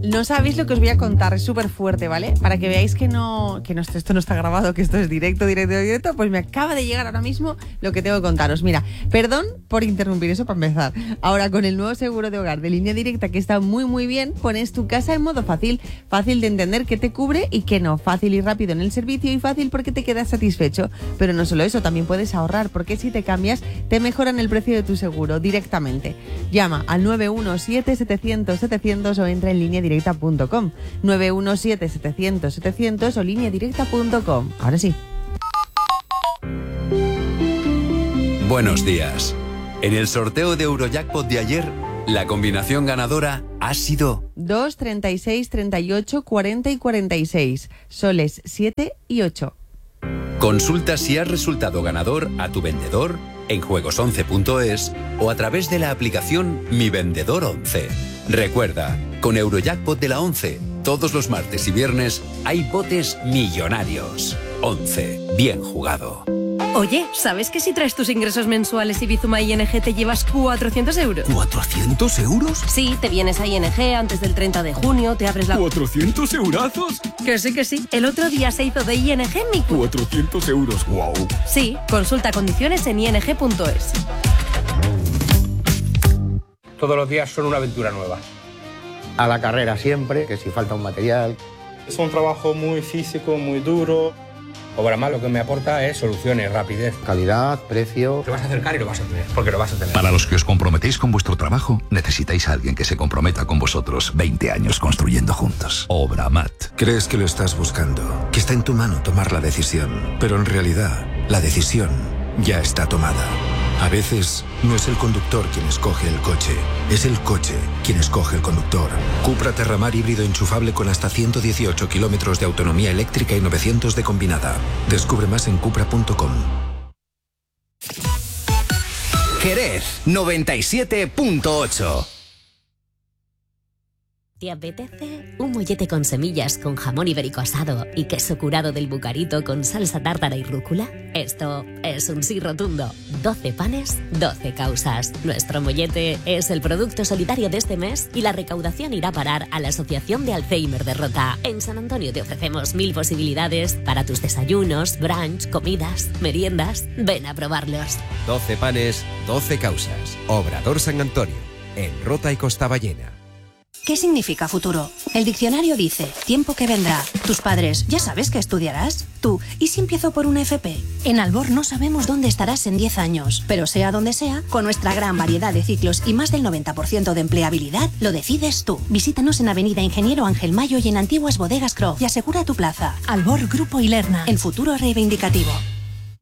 no sabéis lo que os voy a contar, es súper fuerte, ¿vale? Para que veáis que esto no está grabado, que esto es directo, pues me acaba de llegar ahora mismo lo que tengo que contaros. Mira, perdón por interrumpir eso para empezar. Ahora, con el nuevo seguro de hogar de Línea Directa, que está muy muy bien, pones tu casa en modo fácil de entender qué te cubre y qué no, fácil y rápido en el servicio y fácil porque te quedas satisfecho. Pero no solo eso, también puedes ahorrar, porque si te cambias, te mejoran el precio de tu seguro directamente. Llama al 917-700-700 o entra en lineadirecta.com. 917-700-700 o lineadirecta.com. Ahora sí. Buenos días. En el sorteo de Eurojackpot de ayer, la combinación ganadora ha sido 2, 36, 38, 40 y 46. Soles 7 y 8. Consulta si has resultado ganador a tu vendedor en juegos11.es o a través de la aplicación Mi Vendedor 11. Recuerda, con Eurojackpot de la 11, todos los martes y viernes hay botes millonarios. 11. Bien jugado. Oye, ¿sabes que si traes tus ingresos mensuales y Bizuma ING te llevas 400 euros? ¿400 euros? Sí, te vienes a ING antes del 30 de junio, te abres la... ¿400 eurazos? Que sí, que sí. El otro día se hizo de ING mi... 400 euros, wow. Sí, consulta condiciones en ing.es. Todos los días son una aventura nueva. A la carrera siempre, que si falta un material. Es un trabajo muy físico, muy duro. Obramat lo que me aporta es soluciones, rapidez. Calidad, precio. Te vas a acercar y lo vas a tener, porque lo vas a tener. Para los que os comprometéis con vuestro trabajo, necesitáis a alguien que se comprometa con vosotros 20 años construyendo juntos. Obramat. Crees que lo estás buscando, que está en tu mano tomar la decisión, pero en realidad, la decisión ya está tomada. A veces, no es el conductor quien escoge el coche, es el coche quien escoge el conductor. Cupra Terramar híbrido enchufable con hasta 118 kilómetros de autonomía eléctrica y 900 de combinada. Descubre más en cupra.com. Jerez 97.8. ¿Te apetece un mollete con semillas con jamón ibérico asado y queso curado del Bucarito con salsa tártara y rúcula? Esto es un sí rotundo. 12 panes, 12 causas. Nuestro mollete es el producto solidario de este mes y la recaudación irá a parar a la Asociación de Alzheimer de Rota. En San Antonio te ofrecemos 1000 posibilidades para tus desayunos, brunch, comidas, meriendas. Ven a probarlos. 12 panes, 12 causas. Obrador San Antonio, en Rota y Costaballena. ¿Qué significa futuro? El diccionario dice, tiempo que vendrá. Tus padres, ¿ya sabes qué estudiarás? Tú, ¿y si empiezo por una FP? En Albor no sabemos dónde estarás en 10 años, pero sea donde sea, con nuestra gran variedad de ciclos y más del 90% de empleabilidad, lo decides tú. Visítanos en Avenida Ingeniero Ángel Mayo y en Antiguas Bodegas Croft y asegura tu plaza. Albor Grupo Ilerna, el futuro reivindicativo.